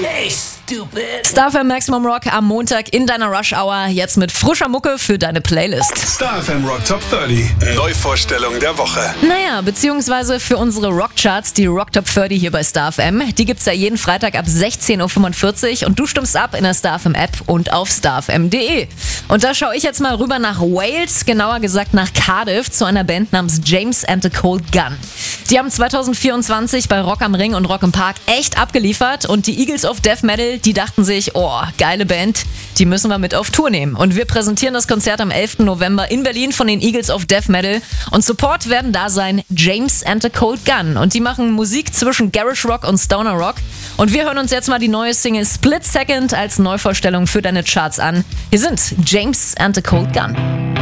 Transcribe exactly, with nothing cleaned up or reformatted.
Hey, stupid. Star F M Maximum Rock am Montag in deiner Rush Hour. Jetzt mit frischer Mucke für deine Playlist. Star F M Rock Top dreißig. Neuvorstellung der Woche. Naja, beziehungsweise für unsere Rockcharts, die Rock Top dreißig hier bei Star F M. Die gibt's ja jeden Freitag ab sechzehn Uhr fünfundvierzig und du stimmst ab in der Star F M App und auf starfm punkt de. Und da schaue ich jetzt mal rüber nach Wales, genauer gesagt nach Cardiff, zu einer Band namens James and the Cold Gun. Die haben zwanzig vierundzwanzig bei Rock am Ring und Rock im Park echt abgeliefert und die Eagles of Death Metal, die dachten sich, oh, geile Band, die müssen wir mit auf Tour nehmen. Und wir präsentieren das Konzert am elften November in Berlin von den Eagles of Death Metal und Support werden da sein James and the Cold Gun. Und die machen Musik zwischen Garage Rock und Stoner Rock. Und wir hören uns jetzt mal die neue Single Split Second als Neuvorstellung für deine Charts an. Hier sind James and the Cold Gun.